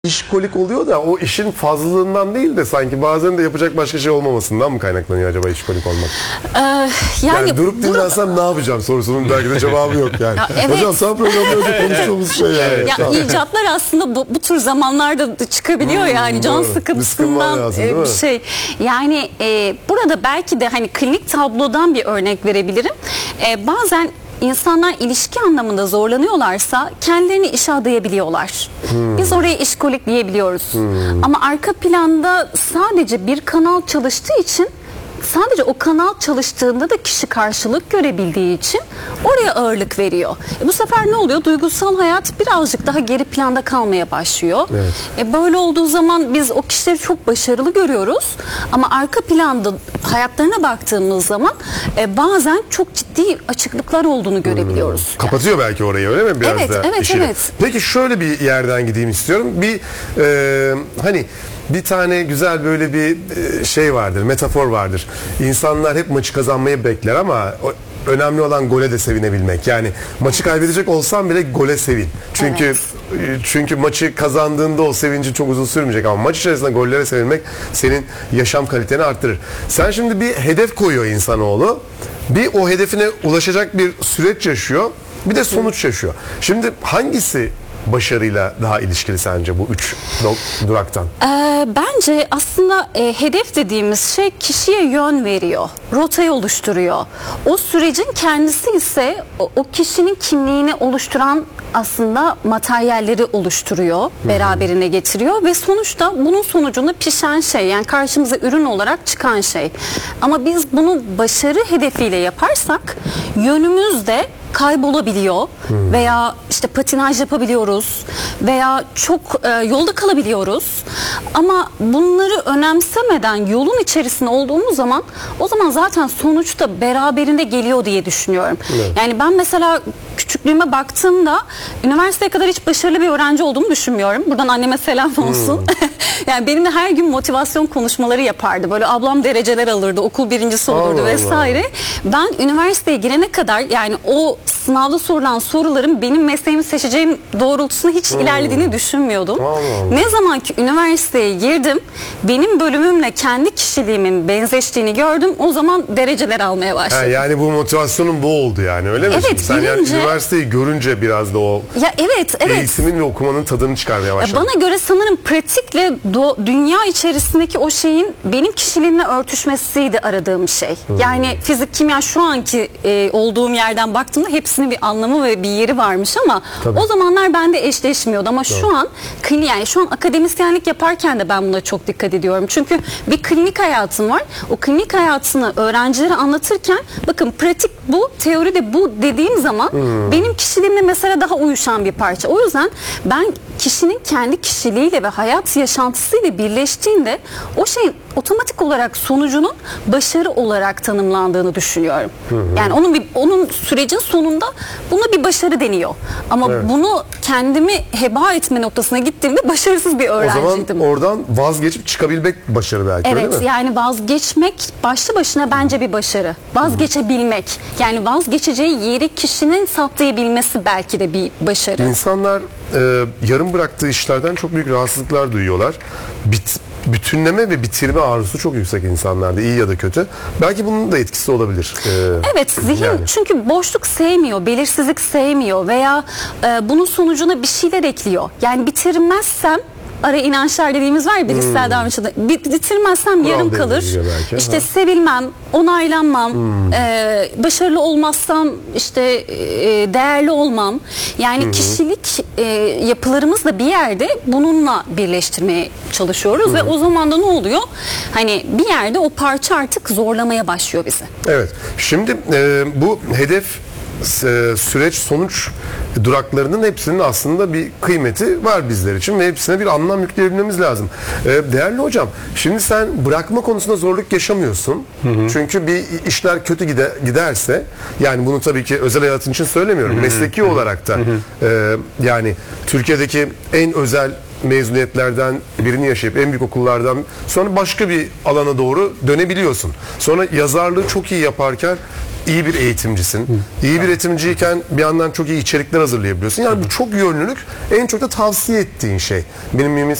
İşkolik oluyor da o işin fazlalığından değil de sanki bazen de yapacak başka şey olmamasından mı kaynaklanıyor acaba işkolik olmak? Yani durup dinlensem ne yapacağım sorusunun belki de cevabı yok yani. Evet. Hocam sen programda önce konuştuğumuz şey yani. Ya icatlar aslında bu tür zamanlarda çıkabiliyor yani can sıkıntısından bir şey. Yani burada belki de hani klinik tablodan bir örnek verebilirim. Bazen İnsanlar ilişki anlamında zorlanıyorlarsa kendilerini işe adayabiliyorlar. Biz oraya işkolik diyebiliyoruz. Ama arka planda sadece bir kanal çalıştığı için, sadece o kanal çalıştığında da kişi karşılık görebildiği için oraya ağırlık veriyor. Bu sefer ne oluyor? Duygusal hayat birazcık daha geri planda kalmaya başlıyor. Evet. Böyle olduğu zaman biz o kişileri çok başarılı görüyoruz. Ama arka planda hayatlarına baktığımız zaman bazen çok ciddi açıklıklar olduğunu görebiliyoruz. Kapatıyor belki orayı, öyle mi? Biraz evet, da evet, işini. evet. Peki şöyle bir yerden gideyim istiyorum. Hani bir tane güzel böyle bir şey vardır, metafor vardır. İnsanlar hep maçı kazanmayı bekler ama önemli olan gole de sevinebilmek. Yani maçı kaybedecek olsan bile gole sevin. Çünkü maçı kazandığında o sevinci çok uzun sürmeyecek ama maç içerisinde gollere sevinmek senin yaşam kaliteni arttırır. Sen şimdi bir hedef koyuyor insanoğlu. Bir o hedefine ulaşacak bir süreç yaşıyor. Bir de sonuç yaşıyor. Şimdi hangisi başarıyla daha ilişkili sence bu üç duraktan? Bence aslında hedef dediğimiz şey kişiye yön veriyor, rotayı oluşturuyor. O sürecin kendisi ise o kişinin kimliğini oluşturan aslında materyalleri oluşturuyor, beraberine getiriyor ve sonuçta bunun sonucunda pişen şey, yani karşımıza ürün olarak çıkan şey. Ama biz bunu başarı hedefiyle yaparsak yönümüz de kaybolabiliyor veya işte patinaj yapabiliyoruz veya çok yolda kalabiliyoruz. Ama bunları önemsemeden yolun içerisinde olduğumuz zaman o zaman zaten sonuçta beraberinde geliyor diye düşünüyorum. Evet. Yani ben mesela küçüklüğüme baktığımda üniversiteye kadar hiç başarılı bir öğrenci olduğumu düşünmüyorum. Buradan anneme selam olsun. Yani benimle her gün motivasyon konuşmaları yapardı. Böyle ablam dereceler alırdı, okul birincisi olurdu vesaire. Ben üniversiteye girene kadar yani o sınavda sorulan soruların benim mesleğimi seçeceğim doğrultusunda hiç ilerlediğini düşünmüyordum. Ne zaman ki üniversiteye girdim, benim bölümümle kendi kişiliğimin benzeştiğini gördüm. O zaman dereceler almaya başladım. Yani bu motivasyonun bu oldu yani, öyle mi? Evet, sen yani üniversiteyi görünce biraz da o eğitimin ve okumanın tadını çıkarmaya başladın. Bana göre sanırım pratikle dünya içerisindeki o şeyin benim kişiliğimle örtüşmesiydi aradığım şey. Yani fizik, kimya şu anki olduğum yerden baktığımda hepsinin bir anlamı ve bir yeri varmış ama o zamanlar bende eşleşmiyordu. Ama şu an şu an akademisyenlik yaparken de ben buna çok dikkat ediyorum. Çünkü bir klinik hayatım var. O klinik hayatını öğrencilere anlatırken bakın pratik bu, teori de bu dediğim zaman benim kişiliğimle mesela daha uyuşan bir parça. O yüzden ben kişinin kendi kişiliğiyle ve hayat yaşantısıyla birleştiğinde o şeyin otomatik olarak sonucunun başarı olarak tanımlandığını düşünüyorum. Yani onun sürecin sonunda buna bir başarı deniyor. Ama bunu kendimi heba etme noktasına gittiğimde başarısız bir öğrenciydim. O zaman oradan vazgeçip çıkabilmek başarı belki, öyle mi? Evet, yani vazgeçmek başlı başına bence bir başarı. Vazgeçebilmek. Yani vazgeçeceği yeri kişinin saptayabilmesi belki de bir başarı. İnsanlar yarım bıraktığı işlerden çok büyük rahatsızlıklar duyuyorlar. Bütünleme ve bitirme arzusu çok yüksek insanlarda, iyi ya da kötü. Belki bunun da etkisi olabilir. Evet, zihin çünkü boşluk sevmiyor, belirsizlik sevmiyor veya bunun sonucuna bir şeyler ekliyor. Yani bitirmezsem, ara inançlar dediğimiz var ya, bilişsel davranışta, bitirmezsem yarım kalır. İşte sevilmem, onaylanmam, başarılı olmazsam işte değerli olmam. Yani kişilik yapılarımızla bir yerde bununla birleştirmeye çalışıyoruz ve o zaman da ne oluyor? Hani bir yerde o parça artık zorlamaya başlıyor bizi. Evet. Şimdi bu hedef, süreç, sonuç duraklarının hepsinin aslında bir kıymeti var bizler için ve hepsine bir anlam yükleyebilmemiz lazım. Değerli hocam, şimdi sen bırakma konusunda zorluk yaşamıyorsun. Çünkü bir işler kötü giderse, yani bunu tabii ki özel hayatın için söylemiyorum. Mesleki olarak da yani Türkiye'deki en özel mezuniyetlerden birini yaşayıp en büyük okullardan sonra başka bir alana doğru dönebiliyorsun. Sonra yazarlığı çok iyi yaparken iyi bir eğitimcisin. İyi bir eğitimciyken bir yandan çok iyi içerikler hazırlayabiliyorsun. Yani bu çok yönlülük en çok da tavsiye ettiğin şey. Benim